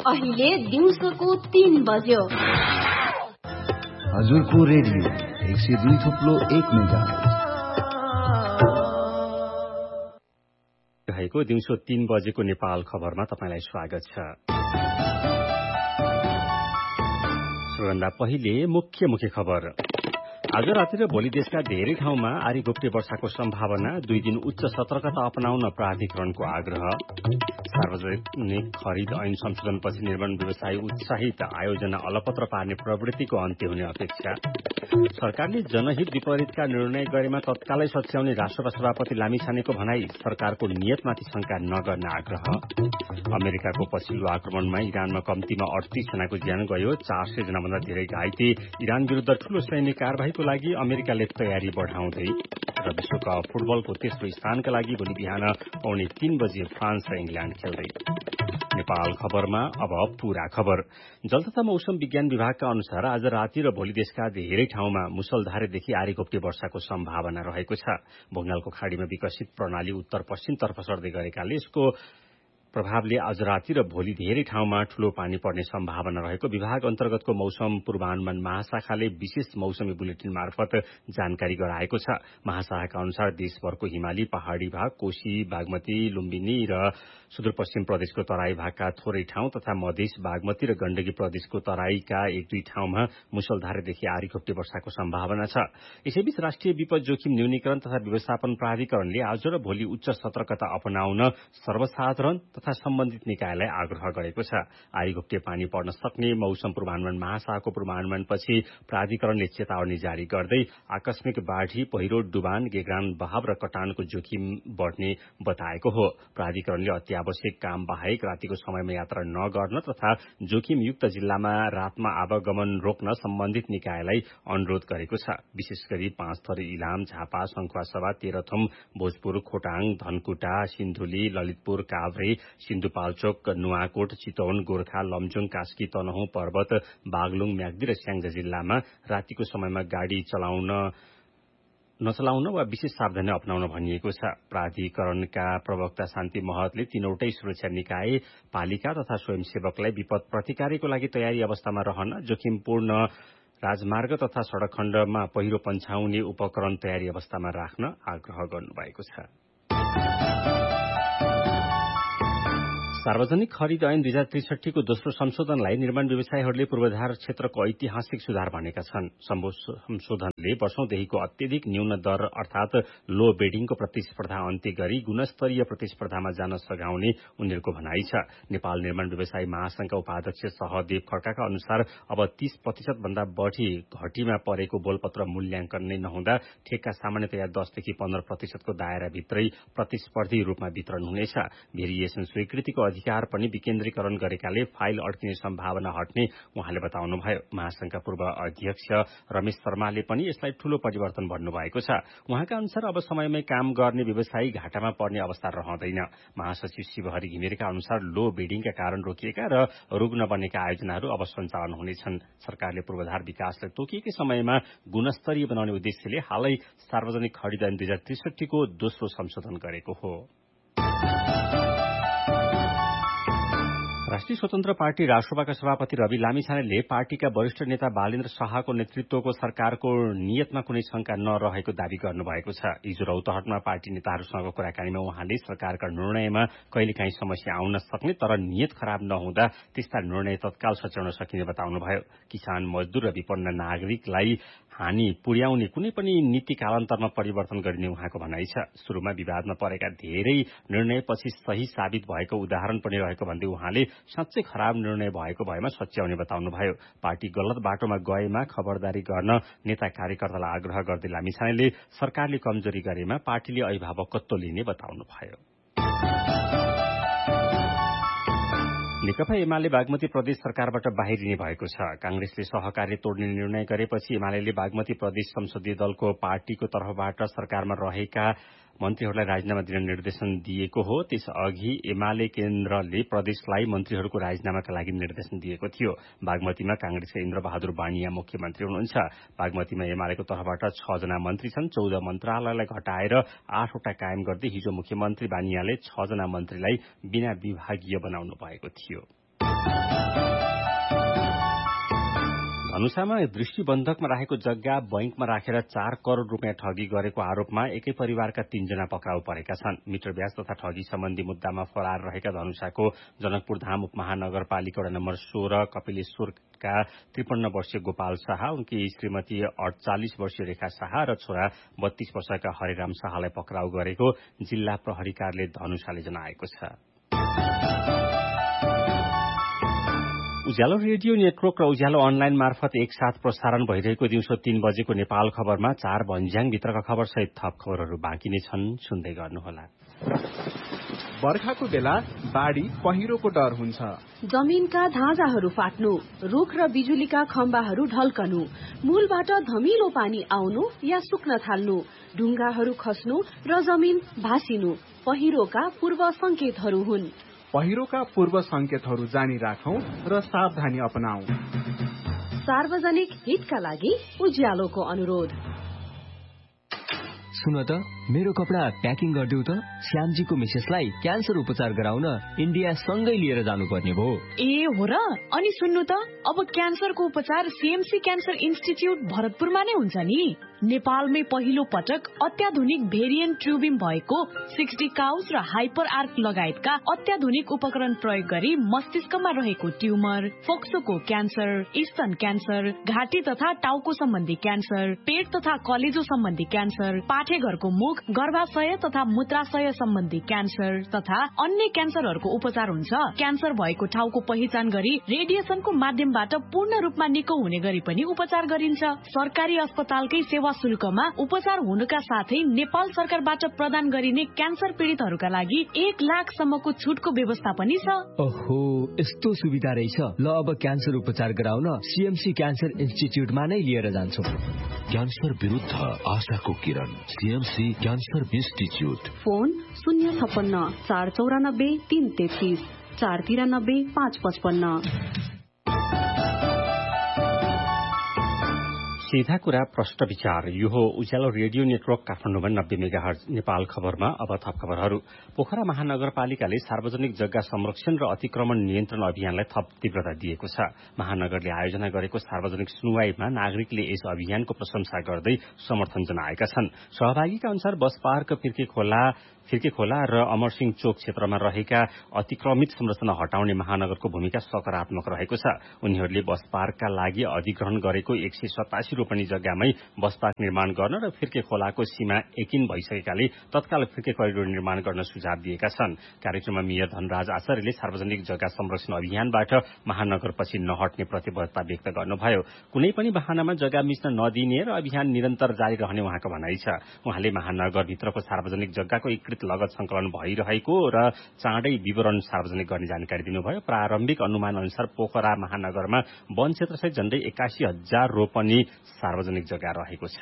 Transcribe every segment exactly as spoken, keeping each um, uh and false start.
अहिले दिउँसोको तीन बज्यो। हजुरको रेडियो एक सय दुई थुप्लो एक मेगा रहेको दिउँसो तीन बजेको नेपाल खबरमा तपाईलाई स्वागत छ। सबैभन्दा पहिले मुख्य मुख्य खबर। आज राति र भोलि देशका धेरै ठाउँमा आरी घोप्टे वर्षाको सम्भावना, दुई दिन उच्च सतर्कता अपनाउन प्राधिकरणको आग्रह। सार्वजनिक खरिद ऐन संशोधनपछि निर्माण व्यवसाय उत्साहित, आयोजना अलपत्र पार्ने प्रवृत्तिको अन्त्य हुने अपेक्षा। सरकारले जनहित विपरीतका निर्णय गरेमा तत्कालै सच्याउने राष्ट्रपति सभापति लामिछानेको भनाई, सरकारको नियतमाथि शंका नगर्न आग्रह। अमेरिकाको पछिल्लो आक्रमणमा इरानमा कम्तीमा अडतीस जनाको ज्यान गयो, चार सय जनाभन्दा धेरै घाइते। इरान विरूद्ध ठूलो सैन्य कार्यवाहीको लागि अमेरिकाले तयारी बढ़ाउँदै। र विश्वकप फुटबलको तेस्रो स्थानका लागि भोलि बिहान पौने तीन बजे फ्रान्स र इंग्ल्याण्ड खेल्दै। नेपाल खबरमा अब पूरा खबर। जल तथा मौसम विज्ञान विभागका अनुसार आज राति र भोलि देशका धेरै ठाउँमा मुसलधारेदेखि आरी घोप्टे वर्षाको सम्भावना रहेको छ। बंगालको खाड़ीमा विकसित प्रणाली उत्तर पश्चिमतर्फ सर्दै गरेकाले यसको प्रभावले आज राति र भोलि धेरै ठाउँमा ठूलो पानी पर्ने सम्भावना रहेको विभाग अन्तर्गतको मौसम पूर्वानुमान महाशाखाले विशेष मौसमी बुलेटिन मार्फत जानकारी गराएको छ। महाशाखाका अनुसार देशभरको हिमाली पहाड़ी भाग, कोशी, बागमती, लुम्बिनी र सुदूरपश्चिम प्रदेशको तराई भागका थोरै ठाउँ तथा मधेस, बागमती र गण्डकी प्रदेशको तराईका एक दुई ठाउँमा मुसलधारेदेखि आरी घोप्टे वर्षाको सम्भावना छ। यसैबीच राष्ट्रिय विपद जोखिम न्यूनीकरण तथा व्यवस्थापन प्राधिकरणले आज र भोलि उच्च सतर्कता अपनाउन सर्वसाधारण तथा सम्बन्धित निकायलाई आग्रह गरेको छ। आरी घोप्टे पानी पर्न सक्ने मौसम पूर्वानुमान महाशाखाको पूर्वानुमानपछि प्राधिकरणले चेतावनी जारी गर्दै आकस्मिक बाढ़ी, पहिरो, डुबान, गेग्रान बहाव र कटानको जोखिम बढ़ने बताएको हो। प्राधिकरणले अत्यावश्यक काम बाहेक रातिको समयमा यात्रा नगर्न तथा जोखिमयुक्त जिल्लामा रातमा आवागमन रोक्न सम्बन्धित निकायलाई अनुरोध गरेको छ। विशेष गरी पाँचथर, इलाम, झापा, सङ्खुवासभा, तेह्रथुम, भोजपुर, खोटाङ, धनकुटा, सिन्धुली, ललितपुर, काभ्रे, सिन्धुपाल्चोक, नुवाकोट, चितवन, गोर्खा, लमजुङ, कास्की, तनहुँ, पर्वत, बागलुङ, म्याग्दी र स्याङ्जा जिल्लामा रातिको समयमा गाड़ी चलाउन नचलाउन वा विशेष सावधानी अपनाउन भनिएको छ। प्राधिकरणका प्रवक्ता शान्ति महतले तीनवटै सुरक्षा निकाय, पालिका तथा स्वयंसेवकलाई विपद प्रतिकारको लागि तयारी अवस्थामा रहन, जोखिमपूर्ण राजमार्ग तथा सड़क खण्डमा पहिरो पन्छाउने उपकरण तयारी अवस्थामा राख्न आग्रह गर्नुभएको छ। सार्वजनिक खरिद ऐन दुई हजार त्रिसठीको दोस्रो संशोधनलाई निर्माण व्यवसायीहरूले पूर्वाधार क्षेत्रको ऐतिहासिक सुधार भनेका छन्। संशोधनले वर्षौंदेखिको अत्यधिक न्यून दर अर्थात लो बेडिङको प्रतिस्पर्धा अन्त्य गरी गुणस्तरीय प्रतिस्पर्धामा जान सघाउने उनीहरूको भनाइ छ। नेपाल निर्माण व्यवसायी महासंघका उपाध्यक्ष सहदेव खड्काका अनुसार अब तीस प्रतिशत भन्दा बढ़ी घटीमा परेको बोलपत्र मूल्याङ्कन नै नहुँदा ठेक्का सामान्यतया दसदेखि पन्ध्र प्रतिशतको दायराभित्रै प्रतिस्पर्धी रूपमा वितरण हुनेछ। भेरिएसन स्वीकृतिको अधिकार पनि विकेन्द्रीकरण गरेकाले फाइल अड्किने सम्भावना हट्ने उहाँले बताउनुभयो। महासंघका पूर्व अध्यक्ष रमेश शर्माले पनि यसलाई ठूलो परिवर्तन भन्नुभएको छ। उहाँका अनुसार अब समयमै काम गर्ने व्यवसायी घाटामा पर्ने अवस्था रहँदैन। महासचिव शिवहरि घिमिरेका अनुसार लो बिडिङका कारण रोकिएका र रुग्न बनेका आयोजनाहरू अब सञ्चालन हुनेछन्। सरकारले पूर्वाधार विकासलाई तोकिएकै समयमा गुणस्तरीय बनाउने उद्देश्यले हालै सार्वजनिक खरिद ऐन दुई हजार त्रिसठीको दोस्रो संशोधन गरेको हो। राष्ट्रिय स्वतन्त्र पार्टी राष्ट्रपाका सभापति रवि लामिछानेले पार्टीका वरिष्ठ नेता बालेन्द्र शाहको नेतृत्वको सरकारको नियतमा कुनै शंका नरहेको दावी गर्नुभएको छ। हिजो रौतहटमा पार्टी नेताहरूसँगको कुराकानीमा उहाँले सरकारका निर्णयमा कहिलेकाहीँ समस्या आउन सक्ने तर नियत खराब नहुँदा त्यस्ता निर्णय तत्काल सच्याउन सकिने बताउनुभयो। किसान, मजदूर र विपन्न नागरिकलाई हानि पुर्याउने कुनै पनि नीति कालान्तरमा परिवर्तन गरिने उहाँको भनाइ छ। शुरूमा विवादमा परेका धेरै निर्णयपछि सही साबित भएको उदाहरण पनि रहेको भन्दै उहाँले साँच्चै खराब निर्णय भएको भएमा सच्याउने बताउनुभयो। पार्टी गलत बाटोमा गएमा खबरदारी गर्न नेता कार्यकर्तालाई आग्रह गर्दै लामिछानेले सरकारले कमजोरी गरेमा पार्टीले अभिभावकत्व लिने बताउनुभयो। नेकपा एमाले बागमती प्रदेश सरकारबाट बाहिरिने भएको छ। कांग्रेसले सहकार्य तोड्ने निर्णय गरेपछि एमाले बागमती प्रदेश संसदीय दलको पार्टीको तर्फबाट सरकारमा रहेका मन्त्रीहरूलाई राजीनामा दिन निर्देशन दिएको हो। त्यसअघि एमाले केन्द्रले प्रदेशलाई मन्त्रीहरूको राजीनामाका लागि निर्देशन दिएको थियो। बागमतीमा कांग्रेसका इन्द्र बहादुर बानिया मुख्यमन्त्री हुनुहुन्छ। बागमतीमा एमालेको तर्फबाट छ जना मन्त्री छन्। चौध मन्त्रालयलाई घटाएर आठवटा कायम गर्दै हिजो मुख्यमन्त्री बानियाले छ जना मन्त्रीलाई बिना विभागीय बनाउनु भएको थियो। धनुषामा दृष्टिबन्धकमा राखेको जग्गा बैंकमा राखेर चार करोड़ रूपियाँ ठगी गरेको आरोपमा एकै परिवारका तीनजना पक्राउ परेका छन्। मिटर ब्याज तथा ठगी सम्बन्धी मुद्दामा फरार रहेका धनुषाको जनकपुर धाम उपमहानगरपालिका वडा नम्बर सोह्र कपिलेश्वरका त्रिपन्न वर्षीय गोपाल शाह, उनकी श्रीमती अड़चालिस वर्षीय रेखा शाह र छोरा बत्तीस वर्षका हरिराम शाहलाई पक्राउ गरेको जिल्ला प्रहरी कार्यालय धनुषाले जनाएको छ। उज्यालो रेडियो नेटवर्क र उज्यालो अनलाइन मार्फत एकसाथ प्रसारण भइरहेको दिउँसो तीन बजेको नेपाल खबरमा चार भन्ज्याङ भित्रका खबर सहित थप खबरहरू बाँकी नै छन्, सुन्दै गर्नुहोला। बर्खाको बेला बाढी पहिरोको डर हुन्छ। जमिनका ढाँचाहरू फाट्नु, रुख र बिजुलीका खम्बाहरू ढल्कनु, मूलबाट धमिलो पानी आउनु या सुक्न थाल्नु, ढुङ्गाहरू खस्नु र जमिन भासिनु पहिरोका पूर्व संकेतहरू हुन्। पहिरोका पूर्व संकेतहरू जानी राखौं र सावधानी अपनाऊ। सार्वजनिक हितका लागि उज्यालोको अनुरोध। सुन त, मेरो कपडा प्याकिङ गरिदेऊ त। श्यामजीको मिसेसलाई क्यान्सर उपचार गराउन इन्डिया सँगै लिएर जानुपर्ने भयो। ए हो र? अनि सुन्नु त, अब क्यान्सरको उपचार सीएमसी क्यान्सर इन्स्टिच्युट भरतपुरमा नै हुन्छ नि। नेपालमै पहिलो पटक अत्याधुनिक भेरिएन्ट ट्युबिम भएको सिक्सटी काउस र हाइपर आर्क लगायतका अत्याधुनिक उपकरण प्रयोग गरी मस्तिष्कमा रहेको ट्युमर, फोक्सोको क्यान्सर, स्तन क्यान्सर, घाँटी तथा टाउको सम्बन्धी क्यान्सर, पेट तथा कलेजो सम्बन्धी क्यान्सर, पाठेघरको मुख, गर्भाशय तथा मूत्राशय सम्बन्धी क्यान्सर तथा अन्य क्यान्सरहरूको उपचार हुन्छ। क्यान्सर भएको ठाउँको पहिचान गरी रेडिएसनको माध्यमबाट पूर्ण रूपमा निको हुने गरी पनि उपचार गरिन्छ। सरकारी अस्पतालकै सेवा शुल्कमा उपचार हुनुका साथै नेपाल सरकारबाट प्रदान गरिने क्यान्सर पीड़ितहरूका लागि एक लाखसम्मको छुटको व्यवस्था पनि छ। ओहो, यस्तो सुविधा रहेछ। ल, अब क्यान्सर उपचार गराउन सीएमसी क्यान्सर इन्स्टिच्युटमा नै लिएर जान्छौँ। क्यान्सर विरुद्ध आशाको किरण, सीएमसी क्यान्सर इन्स्टिच्युट। फोन शून्य छप्पन्न चार चौरानब्बे तीन तेत्तीस चार तिरानब्बे पाँच पचपन्न। सीधा कुरा प्रश्न विचार। यो हो उज्यालो रेडियो नेटवर्क काठमाडौँमा नब्बे मेगाहर्ज नेपाल खबरमा। अब थप खबरहरू। पोखरा महानगरपालिकाले सार्वजनिक जग्गा संरक्षण र अतिक्रमण नियन्त्रण अभियानलाई थप तीव्रता दिएको छ। महानगरले आयोजना गरेको सार्वजनिक सुनवाईमा नागरिकले यस अभियानको प्रशंसा गर्दै समर्थन जनाएका छन्। सहभागीका अनुसार बस पार्क, फिर्के खोला फिर्के खोला र अमरसिंह चोक क्षेत्रमा रहेका अतिक्रमित संरचना हटाउने महानगरको भूमिका सकारात्मक रहेको छ। उनीहरूले बस पार्कका लागि अधिग्रहण गरेको एक सय सतासी रोपनी जग्गामै बस पार्क निर्माण गर्न र फिर्के खोलाको सीमा एकिन भइसकेकाले तत्काल फिर्के करिडोर निर्माण गर्न सुझाव दिएका छन्। कार्यक्रममा मेयर धनराज आचार्यले सार्वजनिक जग्गा संरक्षण अभियानबाट महानगरपछि नहट्ने प्रतिबद्धता व्यक्त गर्नुभयो। कुनै पनि बहानामा जग्गा मिच्न नदिने र अभियान निरन्तर जारी रहने उहाँको भनाइ छ। उहाँले महानगरभित्रको सार्वजनिक जग्गाको लगत संकलन भइरहेको र चाँडै विवरण सार्वजनिक गर्ने जानकारी दिनुभयो। प्रारम्भिक अनुमान अनुसार पोखरा महानगरमा वन क्षेत्रसहित झण्डै एकासी हजार रोपनी सार्वजनिक जग्गा रहेको छ।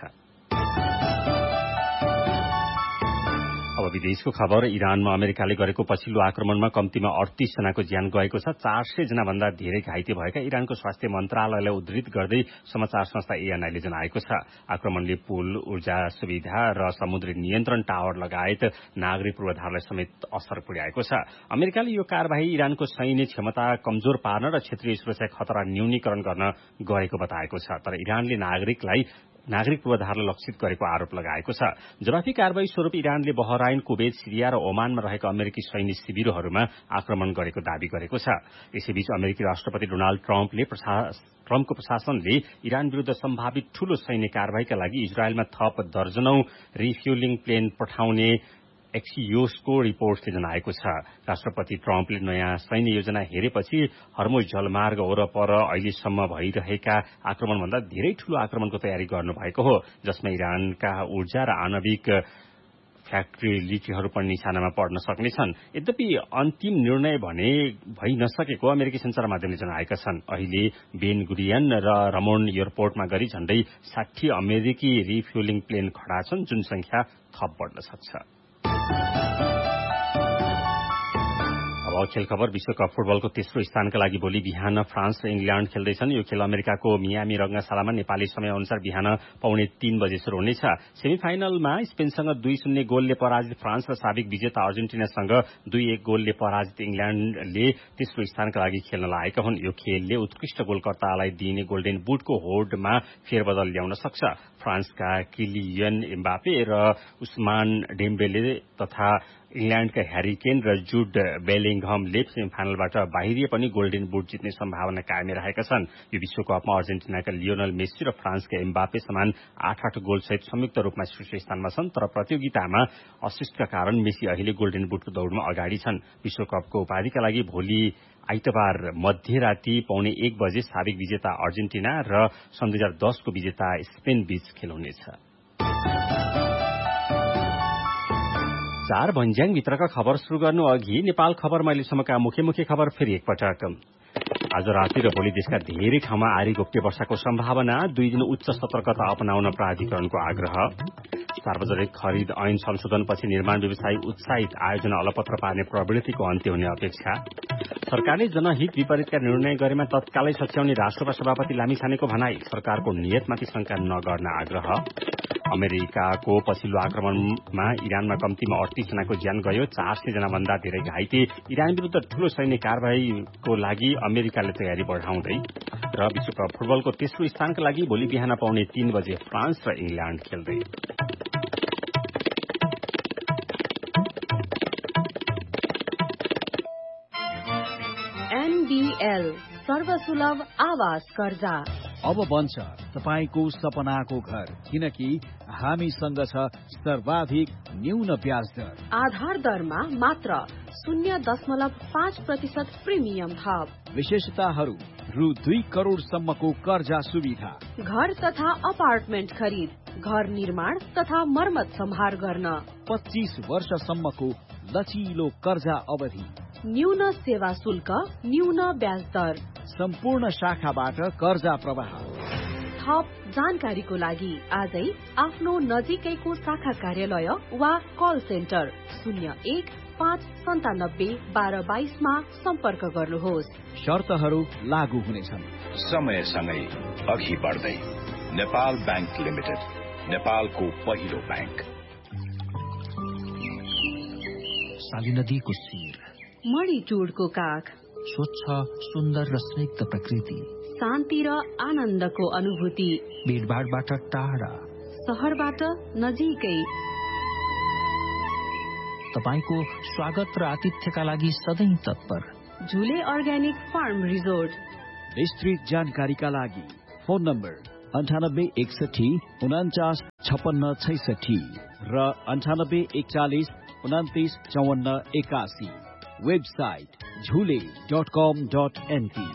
अब विदेशको खबर। इरानमा अमेरिकाले गरेको पछिल्लो आक्रमणमा कम्तीमा अडतीस जनाको ज्यान गएको छ। चार सय जना भन्दा धेरै घाइते भएका इरानको स्वास्थ्य मन्त्रालयलाई उद्धृत गर्दै समाचार संस्था एएनआईले जनाएको छ। आक्रमणले पुल, ऊर्जा सुविधा र समुद्री नियन्त्रण टावर लगायत नागरिक पूर्वाधारलाई समेत असर पुर्याएको छ। अमेरिकाले यो कार्यवाही इरानको सैन्य क्षमता कमजोर पार्न र क्षेत्रीय सुरक्षा खतरा न्यूनीकरण गर्न गरेको बताएको छ। तर इरानले नागरिकलाई नागरिक पूर्वाधारलाई लक्षित गरेको आरोप लगाएको छ। जवाफी कार्यवाही स्वरूप इरानले बहराइन, कुवेत, सिरिया र ओमानमा रहेका अमेरिकी सैन्य शिविरहरूमा आक्रमण गरेको दावी गरेको छ। यसैबीच अमेरिकी राष्ट्रपति डोनाल्ड ट्रम्पले ट्रम्पको प्रशासनले इरान विरूद्ध सम्भावित ठूलो सैन्य कार्यवाहीका लागि इजरायलमा थप दर्जनौं रिफ्युलिङ प्लेन पठाउने एक्सियोसको रिपोर्टले जनाएको छ। राष्ट्रपति ट्रम्पले नयाँ सैन्य योजना हेरेपछि हर्मुज जलमार्ग वरपर अहिलेसम्म भइरहेका आक्रमणभन्दा धेरै ठूलो आक्रमणको तयारी गर्नुभएको हो, जसमा इरानका ऊर्जा र आणविक फ्याक्ट्री लिचीहरू पनि निशानामा पर्न सक्नेछन्। यद्यपि अन्तिम निर्णय भने भइ नसकेको अमेरिकी सञ्चार माध्यमले जनाएका छन्। अहिले बेन गुरियन र रमोन एयरपोर्टमा गरी झण्डै साठी अमेरिकी रिफ्युलिङ प्लेन खड़ा छन्, जुन संख्या थप बढ्न सक्छ। अब अब खेल खबर। विश्वकप फुटबलको तेस्रो स्थानका लागि भोलि बिहान फ्रान्स र इङ्ल्याण्ड खेल्दैछन्। यो खेल अमेरिकाको मियामी रंगशालामा नेपाली समय अनुसार बिहान पौने तीन बजे शुरू हुनेछ। सेमिफाइनलमा स्पेनसँग दुई शून्य गोलले पराजित फ्रान्स र साबिक विजेता अर्जेन्टिनासँग दुई एक गोलले पराजित इङ्ल्याण्डले तेस्रो स्थानका लागि खेल्न लागेका हुन्। यो खेलले उत्कृष्ट गोलकर्तालाई दिइने गोल्डेन बुटको होडमा फेरबदल ल्याउन सक्छ। फ्रान्सका किलियन एम्बापे र उस्मान डेम्बेले तथा इङ्ल्याण्डका ह्यारी केन र जुड बेलिङहमले सेमिफाइनलबाट बाहिरिए पनि गोल्डेन बुट जित्ने सम्भावना कायमै रहेका छन्। यो विश्वकपमा अर्जेन्टिनाका लियोनल मेस्सी र फ्रान्सका एम्बापे समान आठ आठ गोलसहित संयुक्त रूपमा शीर्ष स्थानमा छन्। तर प्रतियोगितामा असिस्टका कारण मेस्सी अहिले गोल्डेन बुटको दौड़मा अगाडि छन्। विश्वकपको उपाधिका लागि भोलि आइतबार मध्यराती पौने एक बजे साबिक विजेता अर्जेन्टिना र सन् दुई हजार दसको विजेता स्पेन बीच खेल हुनेछ। चार भन्ज्याङ भित्रका खबर शुरू गर्नु अघि नेपाल खबरमा अहिलेसम्मका मुख्य मुख्य खबर फेरि एकपटक। आज राति र भोलि देशका धेरै ठाउँमा आरी घोप्टे वर्षाको सम्भावना, दुई दिन उच्च सतर्कता अपनाउन प्राधिकरणको आग्रह। सार्वजनिक खरिद ऐन संशोधनपछि निर्माण व्यवसायी उत्साहित, आयोजना अलपत्र पार्ने प्रवृत्तिको अन्त्य हुने अपेक्षा। सरकारले जनहित विपरीतका निर्णय गरेमा तत्कालै सच्याउने राष्ट्रपति सभापति लामिछानेको भनाई, सरकारको नियतमाथि शंका नगर्न आग्रह। अमेरिकाको पछिल्लो आक्रमणमा इरानमा कम्तीमा अडतीस जनाको ज्यान गयो, चार सय जना भन्दा धेरै घाइते। इरान विरूद्ध ठूलो सैन्य कार्यवाहीको लागि अमेरिकाले तयारी बढ़ाउँदै। र विश्वकप फुटबलको तेस्रो स्थानका लागि भोलि बिहान पाउने तीन बजे फ्रान्स र इङ्ल्याण्ड खेल्दै। एनडीएल सर्वसुलभ आवास कर्जा अब बन्छ तपाईको सपनाको घर, किनकि हामीसँग छ सर्वाधिक न्यून ब्याज दर। आधार दरमा मात्र शून्य दशमलव पाँच प्रतिशत प्रिमियम थप। विशेषताहरू रु दुई करोड़ सम्मको कर्जा सुविधा, घर तथा अपार्टमेन्ट खरिद, घर निर्माण तथा मर्मत सम्हार गर्न, पच्चीस वर्षसम्मको लचिलो कर्जा अवधि, न्यून सेवा शुल्क, न्यून ब्याज दर, सम्पूर्ण शाखाबाट कर्जा प्रवाह। थप जानकारीको लागि आजै आफ्नो नजिकैको शाखा कार्यालय वा कल सेन्टर शून्य एक पाँच सन्तानब्बे बाह्र बाइसमा सम्पर्क गर्नुहोस्। शर्तहरू लागू हुनेछन्। समयसँगै अघि बढ्दै नेपाल ब्याङ्क लिमिटेड, नेपालको पहिलो ब्याङ्क। साली नदीको शिर, मणिचुडको काख, स्वच्छ सुन्दर र स्निग्ध प्रकृति, शान्ति र आनन्दको अनुभूति, भीडभाडबाट टाढा, शहरबाट नजिकै। तपाईको स्वागत र आतिथ्यका लागि सधैँ तत्पर झुले अर्ग्यानिक फार्म रिजोर्ट। विस्तृत जानकारीका लागि फोन नम्बर अन्ठानब्बे एकसठी उनाचास छपन्न छैसठी र अन्ठानब्बे एकचालिस उनातिस चौवन्न एकासी। वेबसाइट झुले डट कम डट एनपी।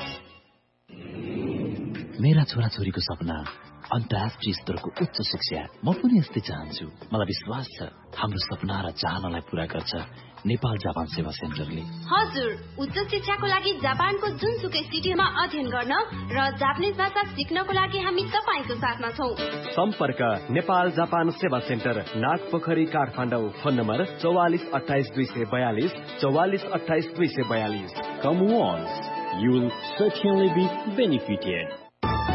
मेरा छोराछोरीको सपना अन्तर्राष्ट्रिय स्तरको उच्च शिक्षा। म पनि यस्तै चाहन्छु। मलाई विश्वास छ हाम्रो सपना र चाहनालाई पूरा गर्छ नेपाल जापान सेवा सेन्टरले। हजुर, उच्च शिक्षाको लागि जापानको जुनसुकै सिटीमा अध्ययन गर्न र जापानिज भाषा सिक्नको लागि हामी तपाईको साथमा छौं। सम्पर्क नेपाल जापान सेवा centre, Nagpokhari, Kathmandu. Phone number चौवालिस अठाइस दुई सय बयालिस चौवालिस अठाइस दुई सय बयालिस। कम once, you will certainly be benefited.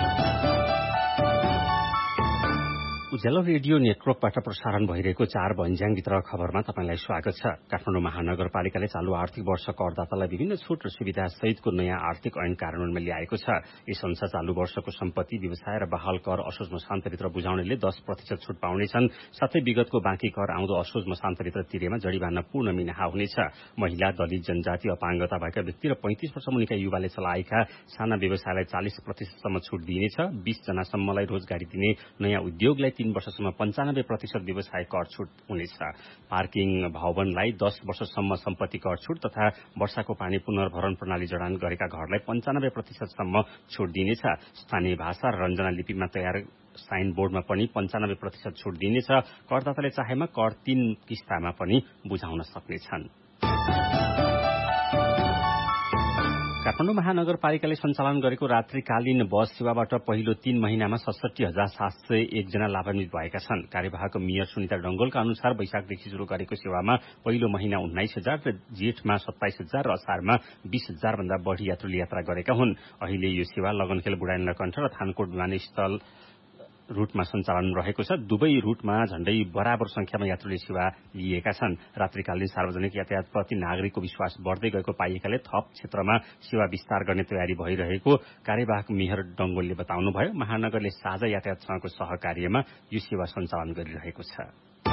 Ujyaalo radio नेटवर्कबाट प्रसारण भइरहेको चार भन्ज्याङभित्र खबरमा तपाईंलाई स्वागत छ। काठमाडौँ महानगरपालिकाले चालू आर्थिक वर्ष करदातालाई विभिन्न छुट र सुविधा सहितको नयाँ आर्थिक ऐन कार्यान्वयनमा ल्याएको छ। यस अनुसार चालू वर्षको सम्पत्ति, व्यवसाय र बहाल कर असोज मसान्तभित्र बुझाउनेले दस प्रतिशत छुट पाउनेछन्। साथै विगतको बाँकी कर आउँदो असोज मसान्तभित्र तिरेमा जडिवाना पूर्ण मिनाहा हुनेछ। महिला, दलित, जनजाति, अपाङ्गता भएका व्यक्ति र पैंतिस वर्ष मुनिका युवाले चलाएका साना व्यवसायलाई चालिस प्रतिशतसम्म छुट दिइनेछ। बीस जनासम्मलाई रोजगारी दिने नयाँ उद्योगलाई तीन वर्षसम्म पञ्चानब्बे प्रतिशत व्यवसाय कर छुट हुनेछ। पार्किङ भवनलाई दस वर्षसम्म सम्पत्ति कर छुट तथा वर्षाको पानी पुनर्भरण प्रणाली जडान गरेका घरलाई पञ्चानब्बे प्रतिशतसम्म छुट दिइनेछ। स्थानीय भाषा र रञ्जना लिपिमा तयार साइन बोर्डमा पनि पञ्चानब्बे प्रतिशत छुट दिइनेछ। करदाताले चाहेमा कर तीन किस्तामा पनि बुझाउन सक्नेछन्। काठमाडौँ महानगरपालिकाले सञ्चालन गरेको रात्रिकालीन बस सेवाबाट पहिलो तीन महिनामा सडसठी हजार सात सय एकजना लाभान्वित भएका छन्। कार्यवाहक मेयर सुनिता डंगोलका अनुसार वैशाखदेखि शुरू गरेको सेवामा पहिलो महिना उन्नाइस हजार र जेठमा सत्ताइस हजार र असारमा बीस हजार भन्दा बढ़ी यात्रुले यात्रा गरेका हुन्। अहिले यो सेवा लगनखेल बुढानी नरकण्ठ र थानकोट विमानस्थल रूटमा सञ्चालन रहेको छ। दुवै रूटमा झण्डै बराबर संख्यामा यात्रुले सेवा लिएका छन्। रात्रिकालीन सार्वजनिक यातायातप्रति नागरिकको विश्वास बढ्दै गएको पाइएकाले थप क्षेत्रमा सेवा विस्तार गर्ने तयारी भइरहेको कार्यवाहक मेयर डंगोलले बताउनुभयो। महानगरले साझा यातायातसँगको सहकार्यमा यो सेवा सञ्चालन गरिरहेको छ।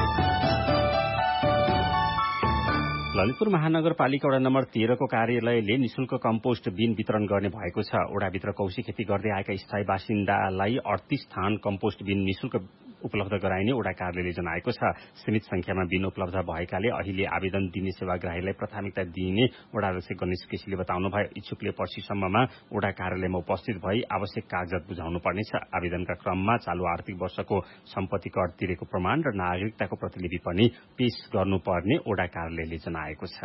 ललितपुर महानगरपालिका वडा नम्बर तेह्रको कार्यालयले निशुल्क कम्पोस्ट बिन वितरण गर्ने भएको छ। वडाभित्र कौशी खेती गर्दै आएका स्थायी बासिन्दालाई अडतीस थान कम्पोस्ट बिन निशुल्क उपलब्ध गराइने वडा कार्यालयले जनाएको छ। सीमित संख्यामा बिन उपलब्ध भएकाले अहिले आवेदन दिने सेवाग्राहीलाई प्राथमिकता दिइने वडा अध्यक्ष गणेश केसीले बताउनुभयो। इच्छुकले पर्सिसम्ममा वडा कार्यालयमा उपस्थित भई आवश्यक कागजात बुझाउनु पर्नेछ। आवेदनका क्रममा चालू आर्थिक वर्षको सम्पत्ति कर तिरेको प्रमाण र नागरिकताको प्रतिलिपि पनि पेश गर्नुपर्ने वडा कार्यालयले जनाएको छ।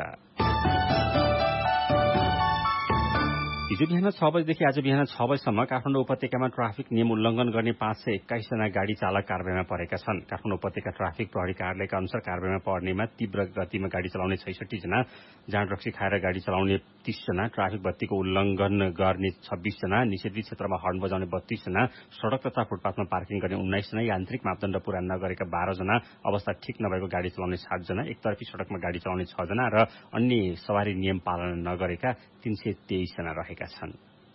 हिजो बिहान छ बजेदेखि आज बिहान छ बजेसम्म काठमाडौँ उपत्यकामा ट्राफिक नियम उल्लंघन गर्ने पाँच सय एक्काइस जना गाड़ी चालक कार्यालयमा परेका छन्। काठमाडौँ उपत्यका ट्राफिक प्रहरी कार्यालयका अनुसार कार्यालयमा पर्नेमा तीव्र गतिमा गाड़ी चलाउने छैसठी जना, जाँड रक्सी खाएर गाड़ी चलाउने तीस जना, ट्राफिक बत्तीको उल्लंघन गर्ने छब्बीस जना, निषेधित क्षेत्रमा हर्न बजाउने बत्तीस जना, सड़क तथा फुटपाथमा पार्किङ गर्ने उन्नाइस जना, यान्त्रिक मापदण्ड पूरा नगरेका बाह्र जना, अवस्था ठिक नभएको गाड़ी चलाउने सात जना, एकतर्फी सड़कमा गाड़ी चलाउने छ जना र अन्य सवारी नियम पालना नगरेका तीन सय तेइस जना रहेका छन्।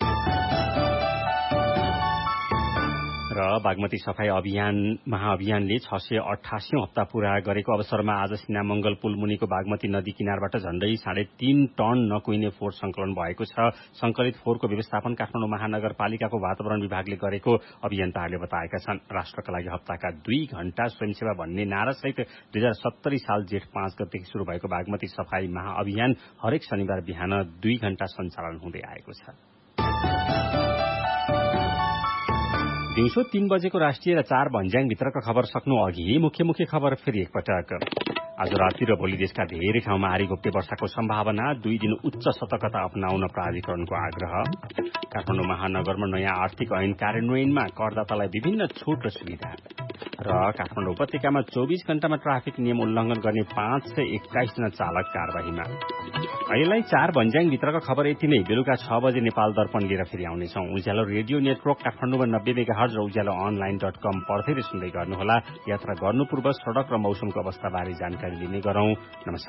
र बागमती सफाई अभियान महाअभियानले छ सय अठासी हप्ता पूरा गरेको अवसरमा आज सिनामंगल पुल मुनिको बागमती नदी किनारबाट झण्डै साढे तीन टन नकुइने फोहोर संकलन भएको छ। संकलित फोहोरको व्यवस्थापन काठमाडौँ महानगरपालिकाको वातावरण विभागले गरेको अभियन्ताहरूले बताएका छन्। राष्ट्रका लागि हप्ताका दुई घण्टा स्वयंसेवा भन्ने नारासहित दुई हजार सत्तरी साल जेठ पाँच गतेदेखि शुरू भएको बागमती सफाई महाअभियान हरेक शनिबार बिहान दुई घण्टा सञ्चालन हुँदै आएको छ। दिउँसो तीन बजेको राष्ट्रिय र चार भन्ज्याङ भित्रका खबर सक्नु अघि मुख्य मुख्य खबर फेरि एकपटक। आज राति र भोलि देशका धेरै ठाउँमा आरी घोप्टे वर्षाको सम्भावना, दुई दिन उच्च सतर्कता अपनाउन प्राधिकरणको आग्रह। काठमाडौँ महानगरमा नयाँ आर्थिक ऐन कार्यान्वयनमा करदातालाई विभिन्न छुट र सुविधा। र काठमाडौँ उपत्यकामा चौबिस घण्टामा ट्राफिक नियम उल्लंघन गर्ने पाँच सय एक्काइस जना चालक कार्यवाहीमा। अहिलेलाई चार भन्ज्याङ भित्रका खबर यति नै। बेलुका छ बजे नेपाल दर्पण लिएर फेरि आउनेछौं। उज्यालो रेडियो नेटवर्क काठमाडौँमा नब्बे मेगाहर्ज र उज्यालो अनलाइन डट कम पढ्दै र सुन्दै गर्नुहोला। यात्रा गर्नु पूर्व सड़क र मौसमको अवस्थाबारे जानकारी लिने गरौं। नमस्कार।